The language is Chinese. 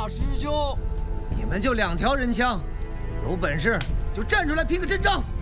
师兄， 你们就2条人枪，有本事就站出来拼个阵仗！